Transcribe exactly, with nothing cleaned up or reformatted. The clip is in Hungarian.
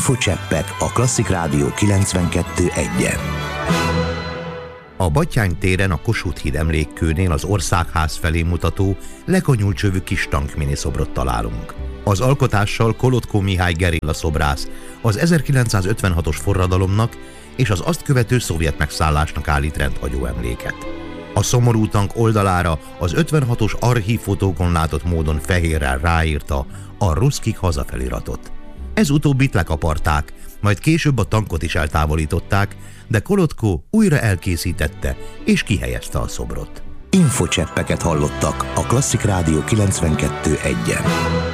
Infocseppek a Klasszik Rádió kilencvenkettő egyen. A Batthyány téren a Kossuth híd emlékkőnél az Országház felé mutató lekonyult kis tankmini szobrot találunk. Az alkotással Kolotko Mihály Gerilla szobrász az ezerkilencszázötvenhatos forradalomnak és az azt követő szovjet megszállásnak állít rendhagyó emléket. A szomorú tank oldalára az ötvenhatos archívfotókon látott módon fehérrel ráírta a Ruszkik hazafeliratot. Ez utóbbit lekaparták, majd később a tankot is eltávolították, de Kolotko újra elkészítette és kihelyezte a szobrot. Infocseppeket hallottak a Klasszik Rádió kilencvenkettő egyen.